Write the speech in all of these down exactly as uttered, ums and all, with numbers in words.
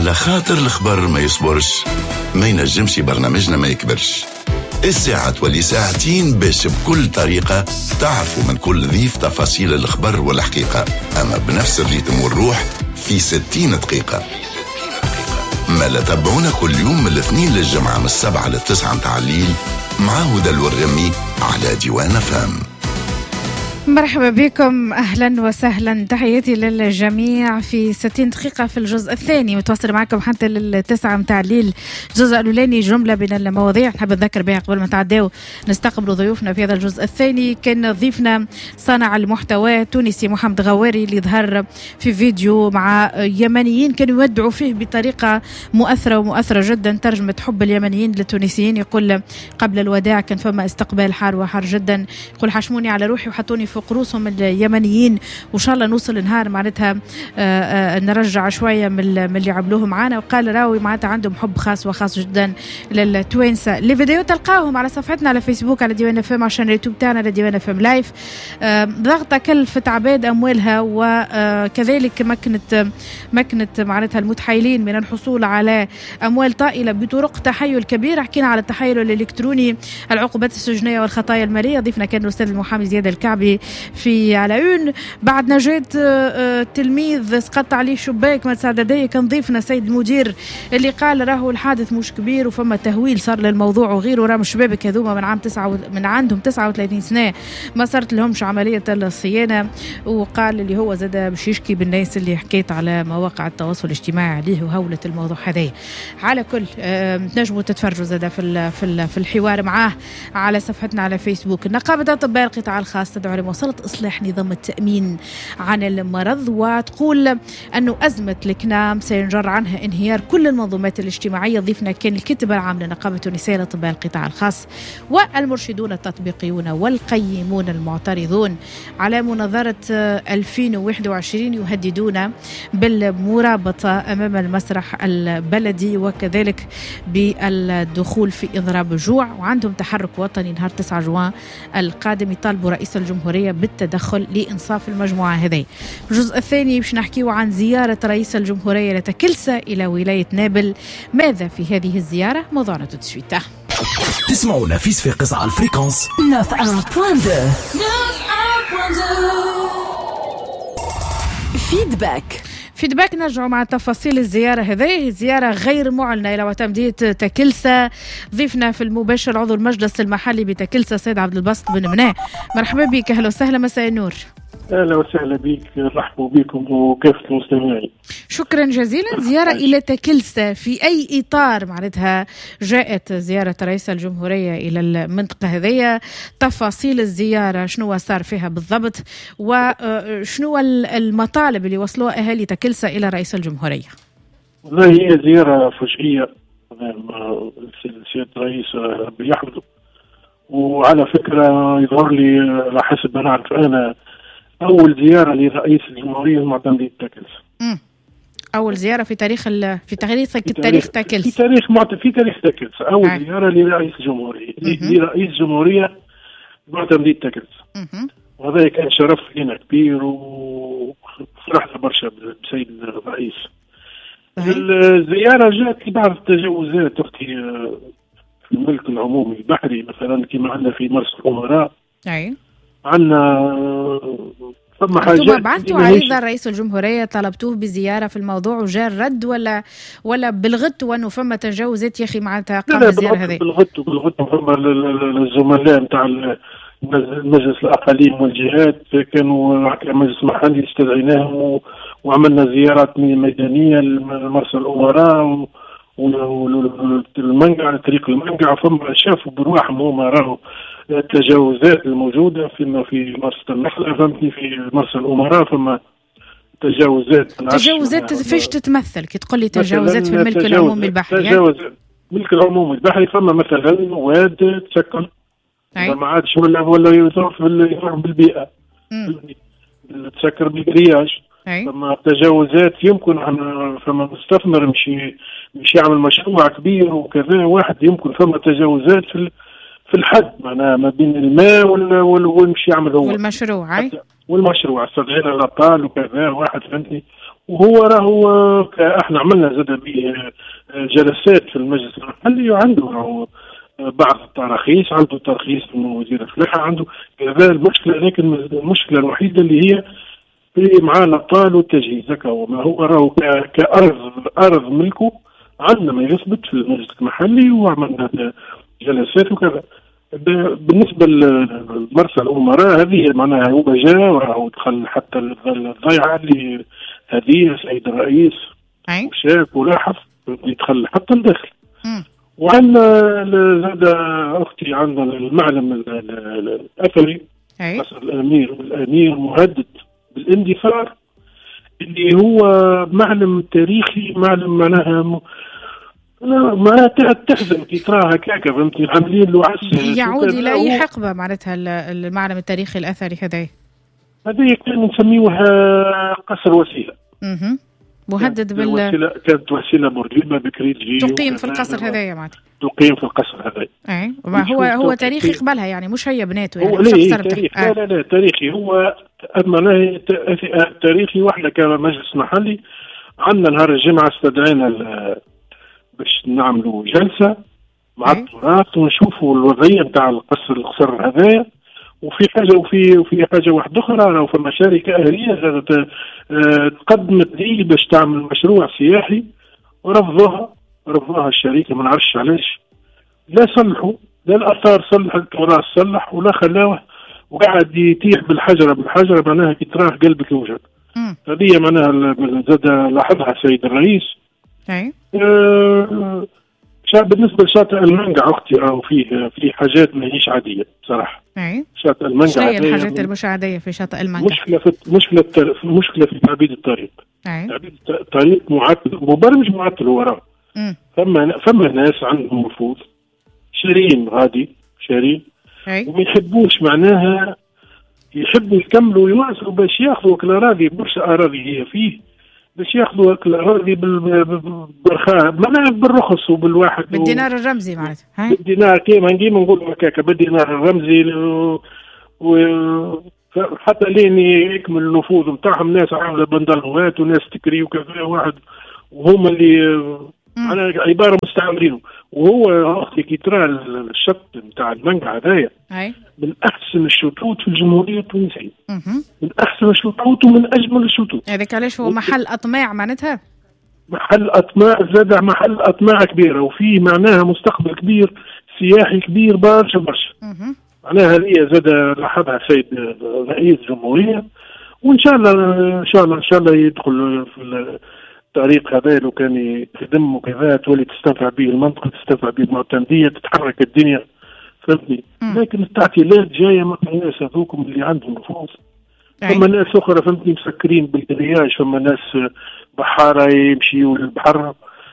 على خاطر الخبر ما يصبرش، ما ينجمش برنامجنا ما يكبرش. الساعة تولي ساعتين باش بكل طريقة تعرفوا من كل ضيف تفاصيل الخبر والحقيقة، أما بنفس الريتم والروح في ستين دقيقة. ما لا تابعونا كل يوم من الاثنين للجمعة من السبعة للتسعة متاع الليل مع هدى الورمي على ديوان فام. مرحبا بكم، أهلا وسهلا، تحياتي للجميع في ستين دقيقة في الجزء الثاني، متواصل معكم حتى للتسعة متاع الليل. الجزء الأولاني جملة من المواضيع نحب نذكر بها قبل ما تعداو نستقبلوا ضيوفنا في هذا الجزء الثاني. كان ضيفنا صانع المحتوى تونسي محمد غواري اللي ظهر في فيديو مع يمنيين كانوا يودعوا فيه بطريقة مؤثرة ومؤثرة جدا، ترجمة حب اليمنيين للتونسيين. يقول قبل الوداع كان فما استقبال حار وحار جدا، يقول حشموني على روحي وحطوني في قروسهم اليمنيين، وإن شاء الله نوصل نهار معناتها آآ آآ نرجع شوية من اللي عملوه معنا. وقال راوي معناتها عندهم حب خاص وخاص جدا للتوانسة. اللي فيديو تلقاهم على صفحتنا على فيسبوك على ديوان فم، عشان اليوتيوب تاعنا على ديوان فم لايف. ضغطة كلفت عباد أموالها، وكذلك مكنت مكنت معناتها المتحايلين من الحصول على أموال طائلة بطرق تحايل كبيرة. حكينا على التحايل الإلكتروني، العقوبات السجنية والخطايا المالية. ضيفنا كان الأستاذ المحامي زياد الكعبي في علاون. بعد نجاة تلميذ سقط عليه شباك ما تساعديه، كان ضيفنا سيد المدير اللي قال راهو الحادث مش كبير وفما تهويل صار للموضوع وغيره. راهم الشبابك هذوما من عام تسعة من عندهم تسعة وثلاثين سنة ما صارت لهمش عملية الصيانة. وقال اللي هو زاد باش يشكي بالناس اللي حكيت على مواقع التواصل الاجتماعي عليه وهولة الموضوع هذا. على كل تنجموا تتفرجوا زاد في في في الحوار معاه على صفحتنا على فيسبوك. نقابة أطباء القطاع الخاص تدعو لمواصلة إصلاح نظام التأمين عن المرض، وتقول أنه أزمة الكنام سينجر عنها انهيار كل المنظومات الاجتماعية. ضيفنا كان الكاتب العام لنقابة النساء لأطباء القطاع الخاص والمرشدون التطبيقيون والقيمون المعترضون على مناظرة ألفين وواحد وعشرين يهددون بالمرابطة أمام المسرح البلدي وكذلك بالدخول في إضراب جوع. وعندهم تحرك وطني نهار تسعة جوان القادم يطالبوا رئيس الجمهورية بالتدخل لإنصاف المجموعة هذه. الجزء الثاني باش نحكيو عن زيارة رئيس الجمهورية لتكلسة إلى ولاية نابل. ماذا في هذه الزيارة؟ موضوعنا تسويته. تسمعونا في صفاقس على الفريكونس فيدباك. فيدباك نرجعوا مع تفاصيل الزيارة هذه، زيارة غير معلنة إلى وتمديد تكلسة. ضيفنا في المباشر عضو المجلس المحلي بتكلسة سيد عبد الباسط بن مناه. مرحبا بك، أهلا وسهلا، مساء النور. أهلا وسهلا بك، رحبوا بكم وكافة المستمعين. شكرا جزيلا. زيارة إلى تكلسة في أي إطار معناتها جاءت زيارة رئيس الجمهورية إلى المنطقة هذه؟ تفاصيل الزيارة شنو صار فيها بالضبط، وشنو المطالب اللي وصلوها أهالي تكلسة إلى رئيس الجمهورية؟ والله هي زيارة فجئية، سيادة الرئيس بيحمده، وعلى فكرة يظهر لي على حسب ما نعرف أنا أول زيارة لرئيس الجمهورية المعتمدين تكلسة. أول زيارة في تاريخ في تاريخ في تاريخ تكلسة في تاريخ معت... في تاريخ تكلسة أول عارف. زيارة لرئيس الجمهورية لرئيس جمهورية المعتمدين تكلسة، وهذا كان شرف لنا كبير وفرحنا برشا بسيد الرئيس. الزيارة جاءت بعض التجاوزات أختي في الملك العمومي البحري، مثلا كما عندنا في مرسى الأمراء. أي عندنا ثم حاجات بعثتوا أيضا رئيس الجمهورية طلبتوه بزيارة في الموضوع وجاء الرد، ولا ولا بالغت وأنه فما تجاوزات يا أخي معناتها قبل الزيارة هذه؟ بالغت بالغت فما الزملاء نتاع المجلس الأقاليم والجهات كانوا مجلس محلي استدعيناهم وعملنا زيارات ميدانية لمرسى الأمراء والمنقع طريق المنقع، فما شافوا برواحهم هما راهو التجاوزات الموجودة في في مرسى النخلة، فهمتني، في مرسى الأمراء فما تجاوزات. تجاوزات فيش تتمثل كي تقول لي تجاوزات في الملك العمومي البحري؟ تجاوز يعني؟ الملك العمومي البحري فما مثلا مواد تسكن ما عادش ولا ولا يروح يروح بالبيئة تسكر بالجرياج. فما تجاوزات يمكن فما مستثمر مش مش يعمل مشروع كبير وكذا واحد يمكن فما تجاوزات في في الحد معناها ما بين الماء والمش يعمل هو والمشروع والمشروع استدعينا الابطال وكذا واحد فهمتني. وهو راهو احنا عملنا زاد به جلسات في المجلس المحلي وعنده بعض التراخيص، عنده ترخيص من وزير الفلاحه، عنده كذا. المشكله لكن المشكله الوحيده اللي هي في مع الابطال والتجهيز هكا، وما هو راهو كارض ارض ملكه عندنا ما يثبت في المجلس المحلي وعملنا جلسات وكذا. بالنسبه للمرسى الامراء هذه معناها هو جاء وراهو دخل حتى الضيعه اللي هذه السيد الرئيس وشاف ولاحظ يدخل حتى الداخل. وعندنا زاد اختي عندنا المعلم الاثري قصر الامير، والامير مهدد بالاندثار اللي هو معلم تاريخي، معلم معناها ما تحزن كي تراها هكاكا فهمتني. العاملين له عسل يعود الى اي حقبه معناتها المعلم التاريخي الاثري هذا؟ هذه كان نسميوها قصر وسيله. اها مهدد بال وسيلة، كانت وسيله مرجبه بكري تجي تقيم في القصر هذايا معناتها تقيم في القصر هذايا. اي هو هو تاريخي قبلها يعني مش هي بناته يعني هو مش ليه تاريخ. لا لا لا تاريخي هو اما لا تاريخي. واحنا كمجلس محلي عندنا نهار الجمعه استدعينا باش نعملوا جلسه مع التراث ونشوفوا الوضعيه نتاع القصر القصر هذايا. وفي حاجه وفي وفي حاجه واحده اخرى، راهو فما شركه اهليه تقدمت لي باش تعمل مشروع سياحي ورفضوها رفضوها الشركه ما نعرفش علاش. لا صلحوا لا الاثار صلح التراث صلح ولا خلاوه، وقاعد يتيح بالحجره بالحجره معناها كي تراه قلبك يوجد. هذه معناها زاد لاحظها السيد الرئيس. اي أه بالنسبه لشاطئ المنقع اختي راهو فيه في حاجات ماهيش عاديه بصراحه. اي شاطئ المنقع شنو هي الحاجات المش عاديه في شاطئ المنقع؟ مشكله في مشكله مشكله في تعبيد الطريق. اي تعبيد الطريق معطل، مبرمج معطل هو راه. فما فما ناس عندهم نفوذ شارين غادي شارين وما يحبوش معناها يحبوا يكملوا يواصلوا باش ياخذوا الاراضي. برشا اراضي هي فيه باش ياخذوا الاراضي بالرخاء معناها بالرخص وبالواحد بالدينار الرمزي معناتها. بالدينار كيما نجيب نقولوا هكاك بالدينار الرمزي و... و... حتى لين يكمل النفوذ نتاعهم. ناس عامله بندلوات وناس تكري وكذا واحد وهم اللي على عباره مستعمرينه. وهو اختي كي ترى الشط نتاع المنقع هذايا من احسن الشطوط في الجمهوريه التونسيه. من احسن الشطوط ومن اجمل الشطوط. هذاك علاش هو محل اطماع معناتها؟ محل اطماع زاد محل اطماع كبيره وفيه معناها مستقبل كبير سياحي كبير برشا برشا. معناها هذه زاد لاحظها السيد رئيس الجمهوريه. وان شاء الله ان شاء الله ان شاء الله يدخل في الطريق هذا لو كان يخدم وكذا تولي تستنفع به المنطقه، تستنفع به المعتمديه، تتحرك الدنيا فهمتني. لكن التعطيلات جايه من الناس هذوكم اللي عندهم نفوذ. فما ناس اخرى فهمتني مسكرين بالرياج، فما ناس بحاره يمشيوا للبحر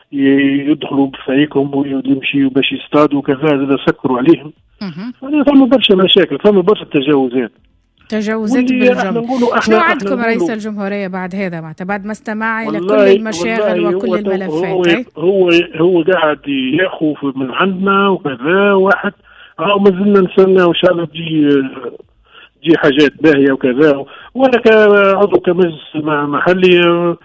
يدخلوا بفايكهم ويمشيوا باش يصطادوا وكذا سكروا عليهم. فما برشا مشاكل، فما برشا تجاوزات تجاوزات بالجمع. شنو عندكم رئيس الجمهورية بعد هذا معناتها بعد ما استمع إلى كل المشاغل وكل الملفات؟ هو هو, هو قاعد ياخذ من عندنا وكذا واحد اه ما زلنا نستنى وان شاء الله تجي تجي حاجات باهية وكذا. وانا كعضو كمجلس محلي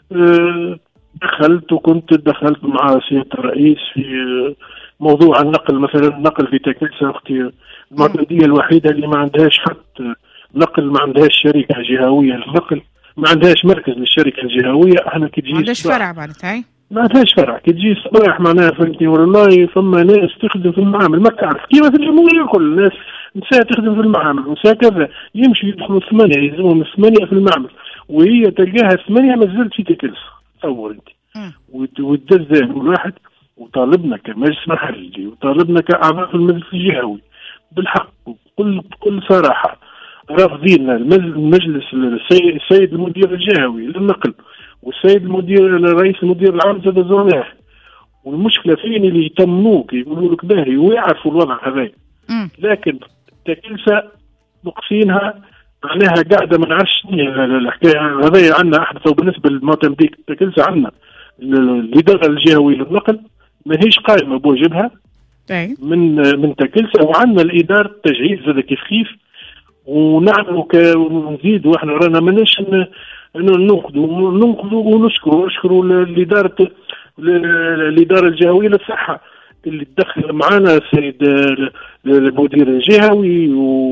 دخلت وكنت دخلت مع سيادة الرئيس في موضوع النقل مثلا. النقل في تكلسة اختي المعتمدية الوحيدة اللي ما عندهاش حتى نقل، ما عندهاش شركة جهوية للنقل، ما عندهاش مركز للشركة الجهوية. احنا كي تجي ما عندهاش فرع معناتها ما عندهاش فرع. كي تجي صباح معناها فهمتني والله فما ناس تخدم في المعامل ما تعرف كيما في الجمهورية كل الناس نساء تخدم في المعامل ونساء كذا يمشي يدخلوا ثمانية يلزمهم ثمانية في المعمل وهي تلقاها ثمانية ما زلت في تكلس. تصور انت وتدز الواحد. وطالبنا كمجلس محلي وطالبنا كأعضاء في المجلس الجهوي بالحق بكل بكل صراحة رافضين المجلس السيد المدير الجهوي للنقل والسيد المدير الرئيس المدير العام زاد زوناه. والمشكلة فين اللي يطمنوك يقولوا لك باهي ويعرفوا الوضع هذا. لكن تكلسة نقصينها معناها قاعدة ما نعرفش الحكاية هذا. عندنا أحدث بالنسبة للمعتمدين تكلسة عندنا الإدارة الجهوية للنقل ما هيش قائمة بوجبها أي. من من تكلسة، وعندنا الإدارة التجهيز هذا كيف كيف، ونعملوا ونزيد، واحنا رانا ماناش ننقذوا ننقذوا ونشكروا نشكروا الإدارة الإدارة الجهوية للصحة اللي تدخل معنا السيد المدير الجهوي،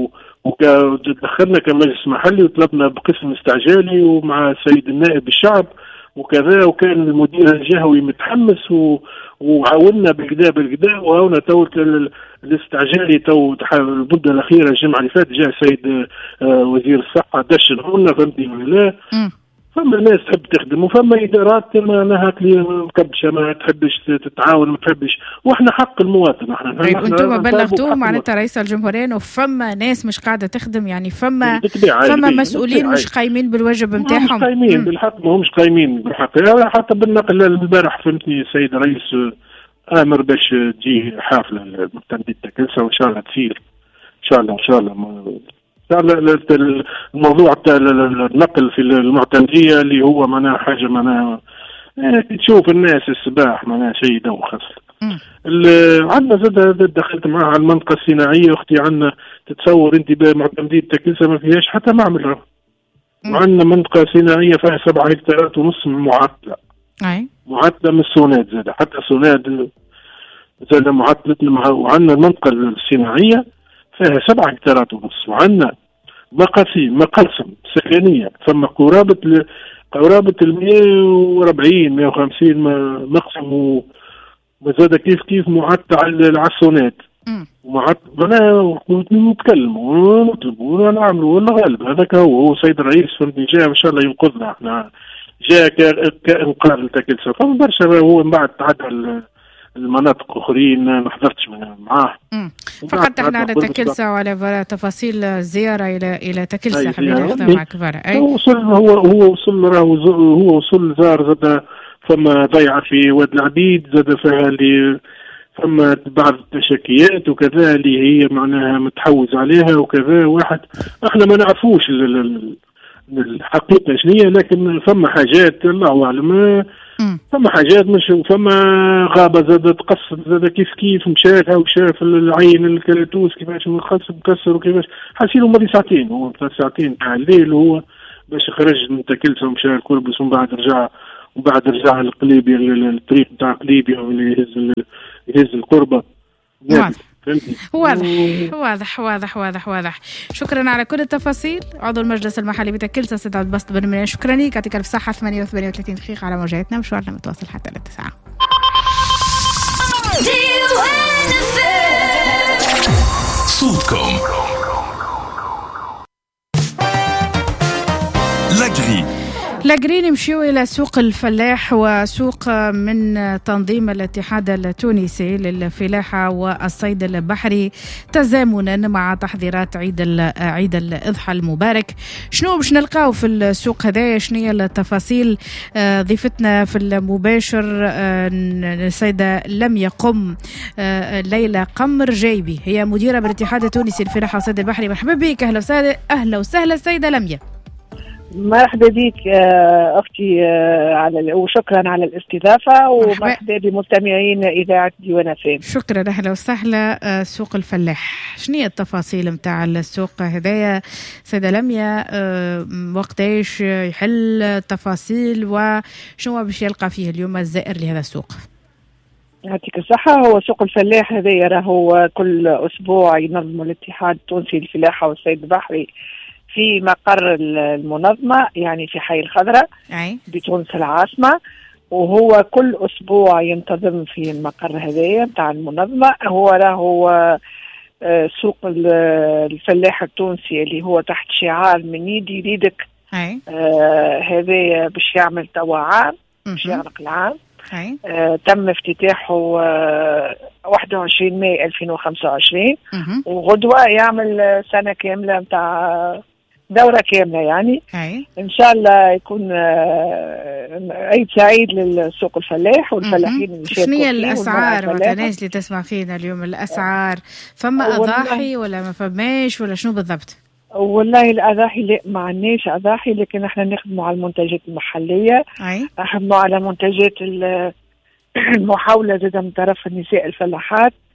ودخلنا كمجلس محلي وطلبنا بقسم استعجالي ومع السيد النائب الشعب وكذا، وكان المدير الجهوي متحمس و... وعاوننا بالكدا بالكدا، وهنا تو الاستعجالي تو المده الاخيره الجمعه اللي فاتت جاء السيد وزير الصحه دشنهولنا، فهمتي ولا لا؟ فما ناس تحب تخدم وفما ادارات معناها مكبشه ما تحبش تتعاون ما تحبش، واحنا حق المواطن. احنا طيب انتم بلغتوه معناتها رئيس الجمهوريه انه فما ناس مش قاعده تخدم، يعني فما فما مسؤولين مش قايمين بالواجب نتاعهم؟ مش قايمين بالحق، ما همش قايمين بالحق. حتى بالنقل البارح فهمتني السيد رئيس امر باش تجي حافله المعتمديه تكلسة، وان شاء الله تصير ان شاء الله ان شاء الله. الموضوع تاع النقل في المعتمدية اللي هو معناها حاجة معناها تشوف الناس الصباح معناها شيء دوخس. عندنا زاد دخلت معها على المنطقة الصناعية أختي، عندنا تتصور أنت بمعتمدية تكلسة ما فيهاش حتى معمل، وعندنا منطقة صناعية فيها سبعة هكتارات ونص معطلة. أي. معطلة من السوناد زاد، حتى السوناد زاد معطلتنا. وعندنا المنطقة الصناعية فيها سبعة هكتارات ونص، وعندنا مقاسيم مقاسم سكنية، ثم قرابة ل... قرابة المية وأربعين مية وخمسين مقسم، وزاد كيف كيف معطى على العصونات ومعطى. أنا نتكلم ونطلب ونعمل ولا غالب هذاك هو هو سيد الرئيس فهمتني جاء إن شاء الله ينقذنا. احنا جاء كإنقاذ لتكلسة، فما برشا هو من بعد تعدى المناطق أخرين ما حضرتش معاه. فقط احنا على تكلسة وعلى تفاصيل الزيارة إلى إلى تكلسة حبينا ناخذها معك فرع. أي وصل هو هو وصل راهو هو وصل زار زاد فما ضيعة في واد العبيد زاد فيها اللي فما بعض التشكيات وكذا اللي هي معناها متحوز عليها وكذا. واحد احنا ما نعرفوش الحقيقة شنية، لكن فما حاجات الله أعلم، فما حاجات مش فما غابة زادت تقصد زاد كيف كيف مشاها وشاف العين الكراتوس كيفاش مخصب مكسر وكيفاش حاسينه ماضي ساعتين، هو ثلاث ساعتين تاع الليل هو باش خرج من تكلسة ومشى الكربس، ومن بعد رجع ومن بعد رجع لقليبيا الطريق تاع قليبيا واللي يهز يهز القربة. واضح واضح واضح واضح واضح. شكرا على كل التفاصيل عضو المجلس المحلي بتكلسة سيد عبد الباسط بن منير، شكرا لك. يعطيك الف صحة. ثمانية وثلاثين دقيقة على موجاتنا، مشوارنا متواصل حتى للتسعة. صوتكم لاجري لاجري نمشيو إلى سوق الفلاح، وسوق من تنظيم الاتحاد التونسي للفلاحة والصيد البحري تزامنا مع تحضيرات عيد عيد الإضحى المبارك. شنو باش نلقاو في السوق هذايا؟ شنو هي التفاصيل؟ ضيفتنا في المباشر السيدة لميا قم ليلى قمر جايبي، هي مديرة بالاتحاد التونسي للفلاحة والصيد البحري. مرحبا بك. أهلا وسهلا. أهلا وسهلا السيدة لميا. مرحبا بك أختي على وشكرا على الاستضافة، ومرحبا بمستمعين إذاعة ديوان أفام. شكرا. أهلا وسهلا. سوق الفلاح، شنو هي التفاصيل متاع السوق هذايا سيدة لميا؟ وقتاش يحل تفاصيل وشنو باش يلقى فيه اليوم الزائر لهذا السوق؟ يعطيك الصحة. هو سوق الفلاح هذايا راهو كل أسبوع ينظم الاتحاد التونسي للفلاحة والصيد البحري في مقر المنظمة، يعني في حي الخضراء بتونس العاصمة، وهو كل أسبوع ينتظم في المقر هذايا بتاع المنظمة. هو راهو سوق الفلاح التونسي اللي هو تحت شعار من يدي يريدك. آه هذايا باش يعمل توا عام، باش يغلق العام. آه تم افتتاحه آه واحد وعشرين ماي ألفين وخمسة وعشرين، وغدوة يعمل سنة كاملة متاع دورة كاملة يعني. هي. إن شاء الله يكون عيد سعيد للسوق الفلاح والفلاحين. شنو هي الأسعار مثلا اللي تسمع فينا اليوم؟ الأسعار فما أضاحي ولا ما فماش ولا شنو بالضبط؟ والله الأضاحي لا ما عندناش أضاحي، لكن احنا نخدموا على المنتجات المحلية، نخدموا على منتجات المحاولة زاد من طرف النساء الفلاحات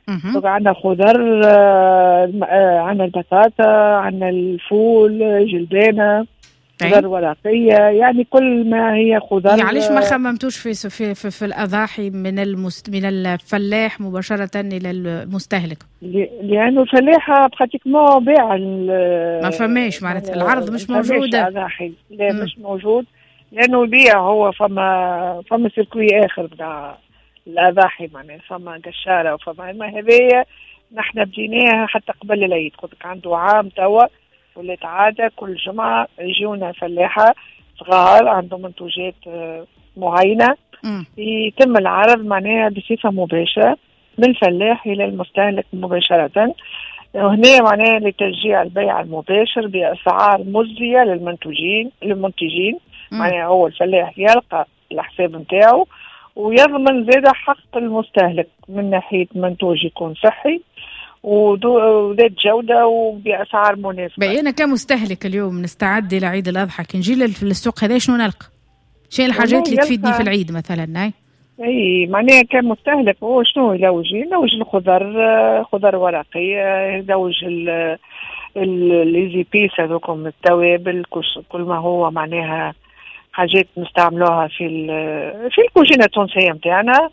عندنا خضر، عندنا البطاطا، عندنا الفول، جلبانه، خضر ورقيه، يعني كل ما هي خضر. يعني علاش ما خممتوش في في في, في الاضاحي من المست... من الفلاح مباشره الى المستهلك؟ لانه الفلاحه براتيكمون باع ما فماش معناتها العرض مش موجود. اضاحي لا م. مش موجود، لانه يبيع هو فما فما سيركوي اخر بتاع الاضاحي، معناها فما قشاره وفما ما هذايا نحن بديناها حتى قبل العيد. قلت عنده عام توا ولات عاده كل جمعه يجونا فلاحه صغار عندهم منتوجات معينه م. يتم العرض معناها بصفه مباشره من الفلاح الى المستهلك مباشره، وهنا معناها لتشجيع البيع المباشر باسعار مزريه للمنتوجين للمنتجين. معناها هو الفلاح يلقى الحساب نتاعو ويضمن زيادة حق المستهلك من ناحية منتوج يكون صحي وذات جودة وبأسعار مناسبة. بقى أنا كمستهلك اليوم نستعد لعيد الأضحى كي نجي للسوق هذا شنو نلقى؟ شنو الحاجات اللي تفيدني في العيد مثلا؟ هاي اي معناها كمستهلك هو شنو يلوج؟ يلوج الخضر، خضر ورقية، يلوج الليزيبيس هذوكم التوابل، كل ما هو معناها حاجات نستعملوها في في الكوجينه التونسيه نتاعنا.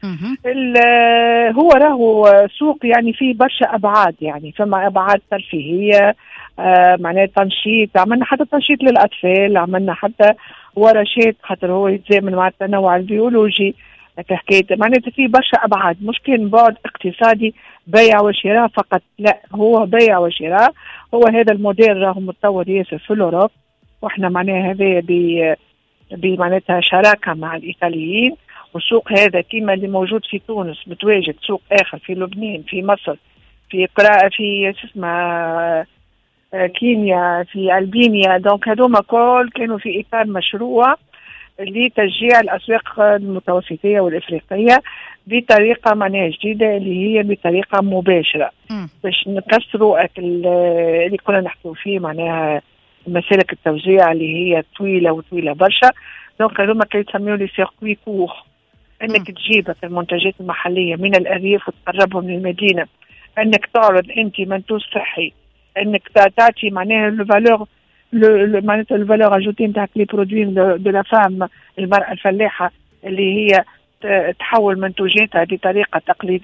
هو راهو سوق يعني فيه برشا ابعاد، يعني فما ابعاد ترفيهيه، آه معناها تنشيط، عملنا حتى تنشيط للاطفال، عملنا حتى ورشات خاطر هو يتزامن مع التنوع البيولوجي. حكايه معناتها فيه برشا ابعاد، مش كان بعد اقتصادي بيع وشراء فقط، لا هو بيع وشراء. هو هذا الموديل راهو متطور ياسر في الاوروب، واحنا معناها هذا ب بمعناتها شراكه مع الايطاليين. والسوق هذا كيما اللي موجود في تونس متواجد سوق اخر في لبنان، في مصر، في قراءة في اسمها كينيا، في ألبانيا. دونك هذوما كل كانوا في اطار مشروع لتشجيع الاسواق المتوسطيه والافريقيه بطريقه معناها جديده اللي هي بطريقه مباشره م. باش نكسروا اللي كنا نحكوا فيه معناها مسالك التوزيع اللي هي طويله وطويله برشا. دونك هذوما كي يسميو لي سيركوي كور، انك م. تجيب المنتجات المحليه من الارياف وتقربهم للمدينه، انك تعرض انت منتوج صحي، انك تعطي معناها لو فالور معناتها الفالور اجوتي نتاعك لي برودوي دو لا فام، المراه الفلاحه اللي هي تحول منتوجاتها بطريقه تقليديه